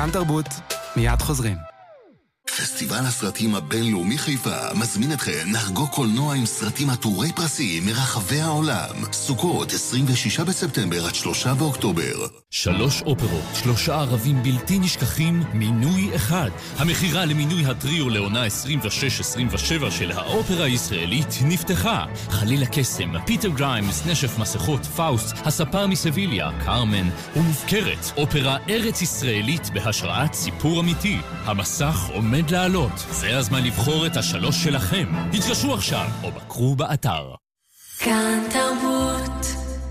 כאן תרבות, מיד חוזרים. פסטיבל הסרטים הבינלאומי חיפה מזמין אתכם לחגוג קולנוע עם סרטים עטורי פרסים מרחבי העולם. סוכות 26 בספטמבר עד 3 באוקטובר. 3 אופרות, 3 ערבים בלתי נשכחים, מינוי אחד. המחירה למינוי הטריו לעונה 26-27 של האופרה הישראלית נפתחה. חליל הקסם, פיטר גריימס, נשף מסכות, פאוסט, הספר מסביליה, קרמן ומופקרת. אופרה ארץ ישראלית בהשראת סיפור אמיתי. המסך עומד לעלות. זה הזמן לבחור את השלוש שלכם. התקשרו עכשיו או בקרו באתר. כאן תרבות.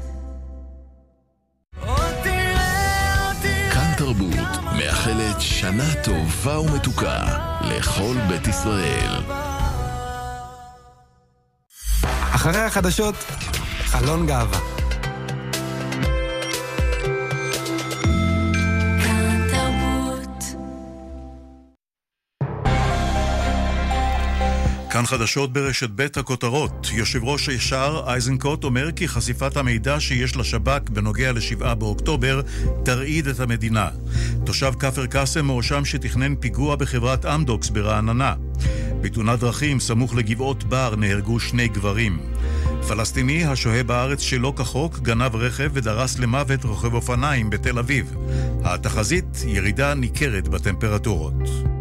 כאן תרבות מאחלת שנה טובה ומתוקה לכל בית ישראל. אחרי החדשות, חלון גאווה. כאן חדשות ברשת ב' הכותרות. יושב ראש ישר איזנקוט אומר כי חשיפת המידע שיש לשב"כ בנוגע ל7 באוקטובר תרעיד את המדינה. תושב כפר קאסם מואשם שתכנן פיגוע בחברת אמדוקס ברעננה. בתאונת דרכים סמוך לגבעות בר נהרגו 2 גברים. פלסטיני השוהה בארץ שלא כחוק גנב רכב ודרס למוות רוכב אופניים בתל אביב. התחזית ירידה ניכרת בטמפרטורות.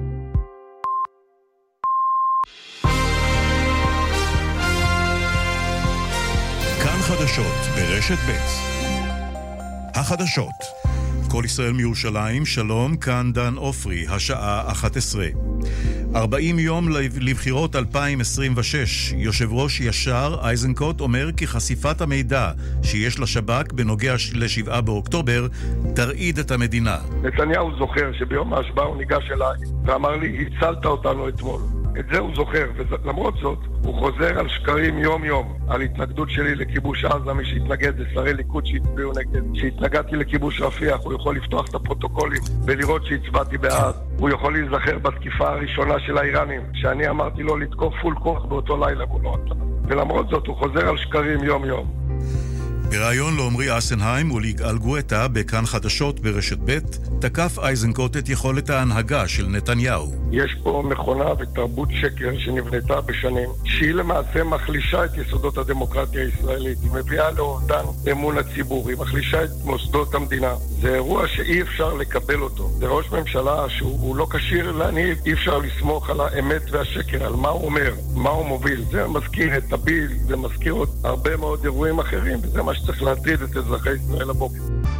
חדשות ברשת ב'. החדשות. כל ישראל מירושלים, שלום, כאן דן אופרי, השעה 11. 40 יום לבחירות 2026. יושב ראש ישר איזנקוט אומר כי חשיפת המידע שיש לשב"כ בנוגע ל7 באוקטובר תרעיד את המדינה. נתניהו זוכר שביום ההשבעה הוא ניגש אליי ואמר לי, הצלת אותנו אתמול. את זה הוא זוכר, ולמרות זאת הוא חוזר על שקרים יום יום, על התנגדות שלי לכיבוש עזה, מי שהתנגד זה שרי ליכוד שהצביעו נגד, שהתנגדתי לכיבוש רפיח, הוא יכול לפתוח את הפרוטוקולים ולראות שהצבעתי בעד, הוא יכול להיזכר בתקיפה הראשונה של האיראנים, שאני אמרתי לו לתקוף פול כוח באותו לילה, ולמרות זאת הוא חוזר על שקרים יום יום. ברעיון לעומרי אסנהיים וליגאל גואטה בכאן חדשות ברשת ב' תקף איזנקוט את יכולת ההנהגה של נתניהו. יש פה מכונה ותרבות שקר שנבנתה בשנים, שהיא למעשה מחלישה את יסודות הדמוקרטיה הישראלית, היא מביאה לאובדן אמון הציבור, היא מחלישה את מוסדות המדינה. זה אירוע שאי אפשר לקבל אותו. זה ראש ממשלה שהוא לא כשיר להנהיג, אי אפשר לסמוך על האמת והשקר, על מה הוא אומר, מה הוא מוביל. זה מזכיר את הביל, זה מזכיר עוד הרבה מאוד אירועים אחרים, וזה מה שצריך להטריד את אזרחי ישראל הבוקר.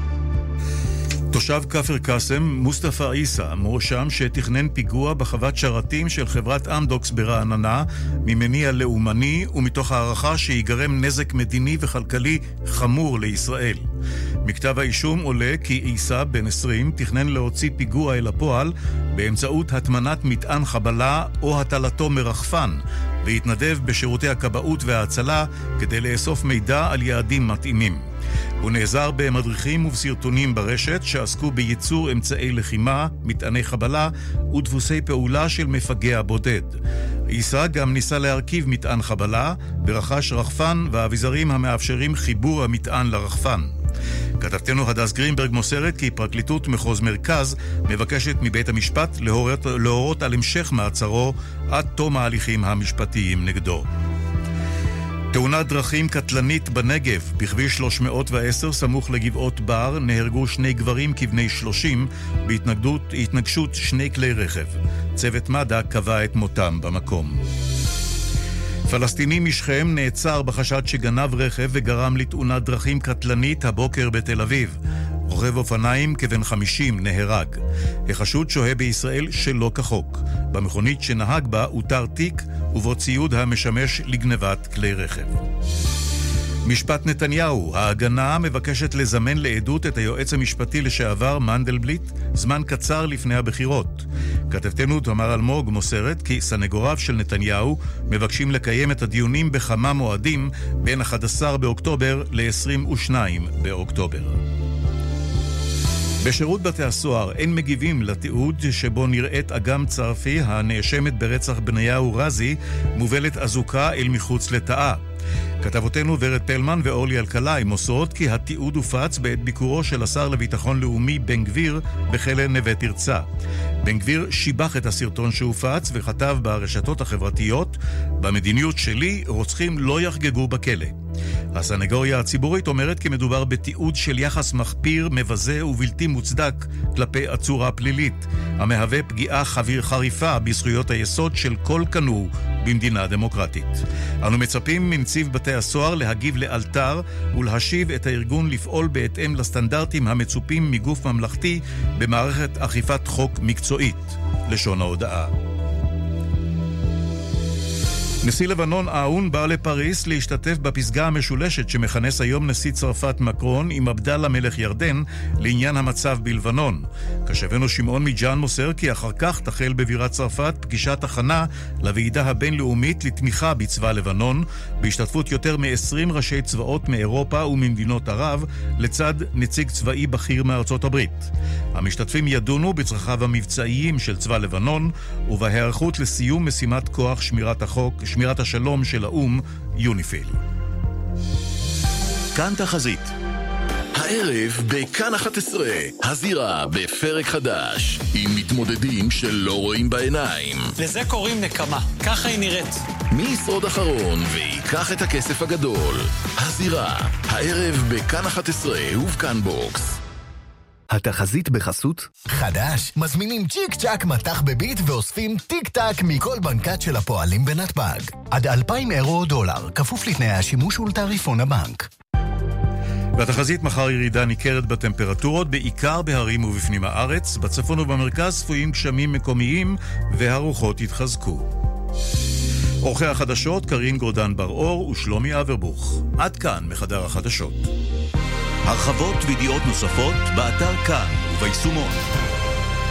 תושב כפר קאסם, מוסטפא עיסא, מואשם שתכנן פיגוע בחוות שרתים של חברת אמדוקס ברעננה ממניע לאומני ומתוך הערכה שיגרם נזק מדיני וכלכלי חמור לישראל. מכתב האישום עולה כי עיסא, בן 20, תכנן להוציא פיגוע אל הפועל באמצעות התמנת מטען חבלה או הטלתו מרחפן, והתנדב בשירותי הכבאות וההצלה כדי לאסוף מידע על יעדים מתאימים. הוא נעזר במדריכים ובסרטונים ברשת שעסקו בייצור אמצעי לחימה, מטעני חבלה ודפוסי פעולה של מפגע בודד. עיסא גם ניסה להרכיב מטען חבלה ורכש רחפן ואביזרים המאפשרים חיבור המטען לרחפן. כתבתנו הדס גרינברג מוסרת כי פרקליטות מחוז מרכז מבקשת מבית המשפט להורות על המשך מעצרו עד תום ההליכים המשפטיים נגדו. תאונת דרכים קטלנית בנגב, בכביש 310 סמוך לגבעות בר נהרגו 2 גברים כבני 30 בהתנגשות 2 כלי רכב. צוות מד"א קבע את מותם במקום. פלסטיני משכם נעצר בחשד שגנב רכב וגרם לתאונת דרכים קטלנית הבוקר בתל אביב. רוכב אופניים כבן 50 נהרג. החשוד שוהה בישראל שלא כחוק. במכונית שנהג בה אותר תיק ובו ציוד המשמש לגנבת כלי רכב. משפט נתניהו, ההגנה מבקשת לזמן לעדות את היועץ המשפטי לשעבר מנדלבליט זמן קצר לפני הבחירות. כתבתנו תמר אלמוג מוסרת כי סנגוריו של נתניהו מבקשים לקיים את הדיונים בכמה מועדים בין 11 באוקטובר ל-22 באוקטובר. בשירות בתי הסוהר אין מגיבים לתיעוד שבו נראית אגם צרפי הנאשמת ברצח בניהו רזי מובלת אזוקה אל מחוץ לתאה. כתבותינו ורד פלמן ואורלי אלקלעי מוסרות כי התיעוד הופץ בעת ביקורו של השר לביטחון לאומי בן גביר בכלא נווה תרצה. בן גביר שיבח את הסרטון שהופץ וכתב ברשתות החברתיות: במדיניות שלי רוצחים לא יחגגו בכלא. הסנגוריה הציבורית אומרת כי מדובר בתיעוד של יחס מחפיר, מבזה ובלתי מוצדק כלפי עצורה פלילית, המהווה פגיעה חריפה בזכויות היסוד של כל כנוע במדינה דמוקרטית. אנו מצפים מנציב בתי הסוהר להגיב לאלתר ולהשיב את הארגון לפעול בהתאם לסטנדרטים המצופים מגוף ממלכתי במערכת אכיפת חוק מקצועית. לשון ההודעה. נשיא לבנון אהון בא לפריס להשתתף בפסגה המשולשת שמכנס היום נשיא צרפת מקרון עם עבדאללה מלך ירדן לעניין המצב בלבנון. קשבנו שמעון מג'אן מוסר כי אחר כך תחל בבירת צרפת פגישת הכנה לוועידה הבינלאומית לתמיכה בצבא לבנון, בהשתתפות יותר מ-20 ראשי צבאות מאירופה וממדינות ערב, לצד נציג צבאי בכיר מארצות הברית. המשתתפים ידונו בצרכיו המבצעיים של צבא לבנון ובהיערכות לסיום משימת כוח שמירת השלום של האום, יוניפיל. כאן תחזית. הערב בכאן 11, הזירה בפרק חדש, עם מתמודדים שלא רואים בעיניים. לזה קוראים נקמה, ככה היא נראית. מי ישרוד אחרון ויקח את הכסף הגדול? הזירה, הערב בכאן 11 ובכאן בוקס. התחזית בחסות חדש, מזמינים צ'יק צ'ק מתח בביט ואוספים טיק טק מכל בנקת של הפועלים בנתב"ג. עד 2,000 אירו או דולר, כפוף לתנאי השימוש ולתעריפון הבנק. והתחזית מחר ירידה ניכרת בטמפרטורות, בעיקר בהרים ובפנים הארץ. בצפון ובמרכז צפויים גשמים מקומיים והרוחות יתחזקו. עורכי החדשות קרין גורדן בר-אור ושלומי אברבוך. עד כאן מחדר החדשות. הרחבות וידיעות נוספות באתר כאן וביישומון.